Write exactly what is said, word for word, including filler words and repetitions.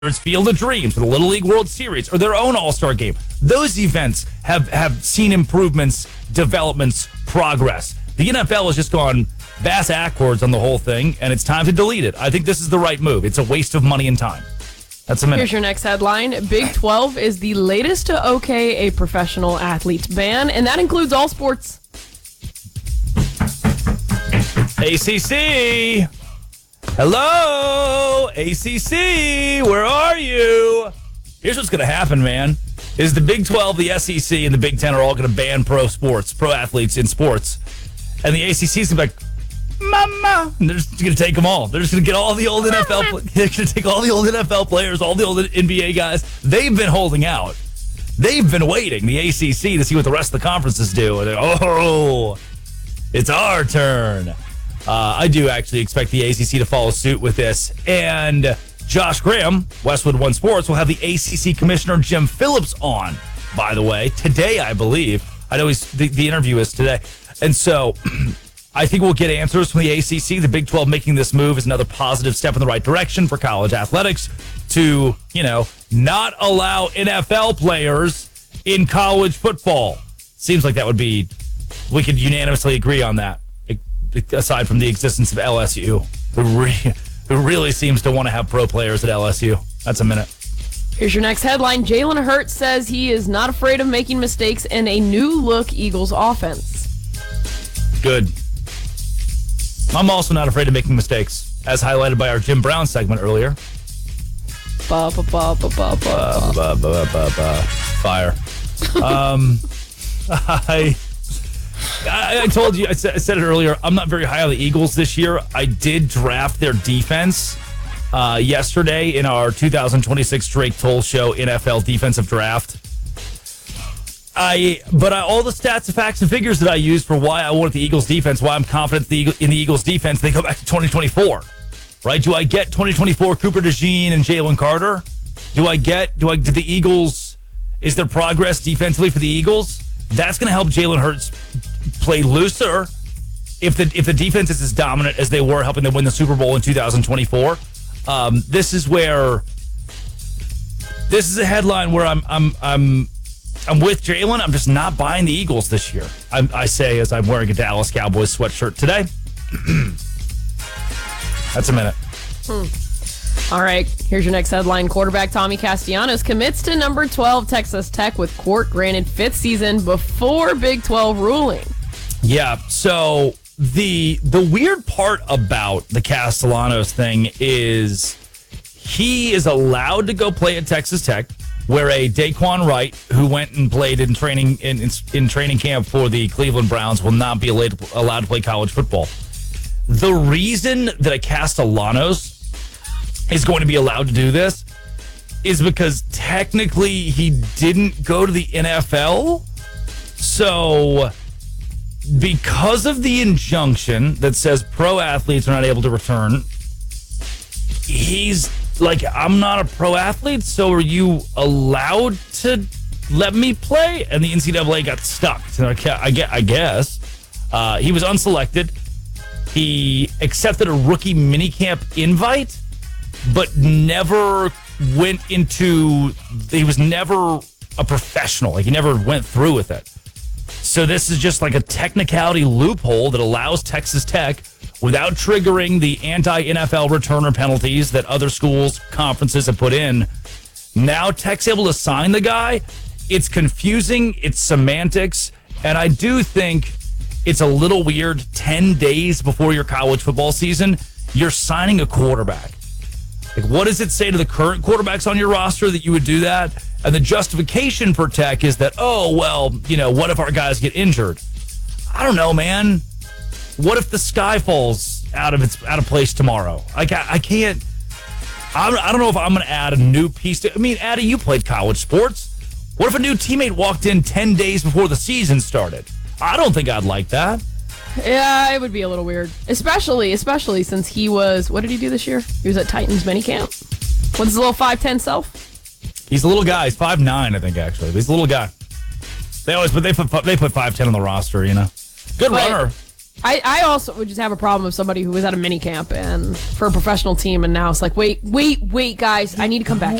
it's Field of Dreams or the Little League World Series or their own All-Star game. Those events have, have seen improvements, developments, progress. The N F L has just gone bass backwards on the whole thing, and it's time to delete it. I think this is the right move. It's a waste of money and time. That's a minute. Here's your next headline. Big twelve is the latest to okay a professional athletes ban, and that includes all sports. A C C. Hello, A C C. Where are you? Here's what's going to happen, man. Is the Big twelve, the S E C, and the Big ten are all going to ban pro sports, pro athletes in sports. And the A C C is going to be like, Mama. And they're just going to take them all. They're just going to get all the old N F L players. They're going to take all the old N F L players, all the old N B A guys. They've been holding out. They've been waiting, the A C C, to see what the rest of the conferences do. And they're, oh, it's our turn. Uh, I do actually expect the A C C to follow suit with this. And Josh Graham, Westwood One Sports, will have the A C C Commissioner Jim Phillips on, by the way, today, I believe. I know he's the, the interview is today. And so I think we'll get answers from the A C C. The Big twelve making this move is another positive step in the right direction for college athletics to, you know, not allow N F L players in college football. Seems like that would be, we could unanimously agree on that, aside from the existence of L S U, who, re- who really seems to want to have pro players at L S U. That's a minute. Here's your next headline. Jalen Hurts says he is not afraid of making mistakes in a new-look Eagles offense. Good. I'm also not afraid of making mistakes, as highlighted by our Jim Brown segment earlier. Ba, ba, ba, ba, ba, ba. Ba, ba, ba, ba, ba. Fire. um, I... I, I told you, I said, I said it earlier, I'm not very high on the Eagles this year. I did draft their defense uh, yesterday in our two thousand twenty-six Drake Toll Show N F L defensive draft. I, But I, all the stats and facts and figures that I used for why I wanted the Eagles defense, why I'm confident the, in the Eagles defense, they go back to twenty twenty-four. Right? Do I get twenty twenty-four Cooper DeJean and Jalen Carter? Do I get, do I, do the Eagles, is there progress defensively for the Eagles? That's going to help Jalen Hurts play looser if the if the defense is as dominant as they were, helping them win the Super Bowl in two thousand twenty-four. Um, this is where this is a headline where I'm I'm I'm I'm with Jalen. I'm just not buying the Eagles this year. I, I say as I'm wearing a Dallas Cowboys sweatshirt today. That's a minute. Hmm. All right, here's your next headline. Quarterback Tommy Castellanos commits to number twelve Texas Tech with court granted fifth season before Big twelve ruling. Yeah, so the the weird part about the Castellanos thing is he is allowed to go play at Texas Tech, where a Daquan Wright, who went and played in training in, in, in training camp for the Cleveland Browns, will not be allowed to, allowed to play college football. The reason that a Castellanos is going to be allowed to do this is because technically he didn't go to the N F L. So because of the injunction that says pro athletes are not able to return, he's like, I'm not a pro athlete, so are you allowed to let me play? And the N C double A got stuck. So I guess uh, he was unselected. He accepted a rookie minicamp invite, but never went into, he was never a professional. Like, he never went through with it. So this is just like a technicality loophole that allows Texas Tech, without triggering the anti-N F L returner penalties that other schools, conferences have put in. Now Tech's able to sign the guy. It's confusing. It's semantics. And I do think it's a little weird. ten days before your college football season, you're signing a quarterback. Like, what does it say to the current quarterbacks on your roster that you would do that? And the justification for Tech is that, oh, well, you know, what if our guys get injured? I don't know, man. What if the sky falls out of its out of place tomorrow? Like, I, I can't. I, I don't know if I'm going to add a new piece to. I mean, Addie, you played college sports. What if a new teammate walked in ten days before the season started? I don't think I'd like that. Yeah, it would be a little weird, especially especially since he was. What did he do this year? He was at Titans minicamp. What's his little five ten self? He's a little guy. He's five nine, I think, actually. But he's a little guy. They always, but they put they put five ten on the roster, you know. Good but, runner. I, I also would just have a problem with somebody who was at a mini camp and for a professional team and now it's like, wait, wait, wait, guys, I need to come back.